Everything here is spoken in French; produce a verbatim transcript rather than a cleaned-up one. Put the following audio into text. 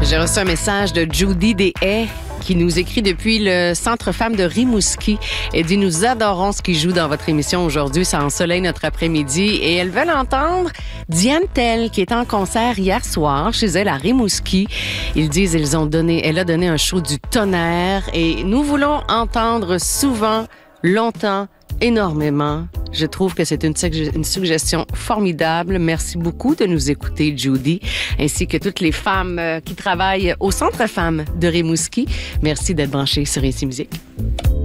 J'ai reçu un message de Judy Deshaies qui nous écrit depuis le Centre Femmes de Rimouski. Elle dit « Nous adorons ce qui joue dans votre émission aujourd'hui. Ça ensoleille notre après-midi. » Et elles veulent entendre Diane Tell, qui est en concert hier soir chez elle à Rimouski. Ils disent ils ont donné, elle a donné un show du tonnerre et nous voulons entendre souvent, longtemps, énormément. Je trouve que c'est une, une suggestion formidable. Merci beaucoup de nous écouter, Judy, ainsi que toutes les femmes qui travaillent au Centre Femmes de Rimouski. Merci d'être branchées sur Ici Musique.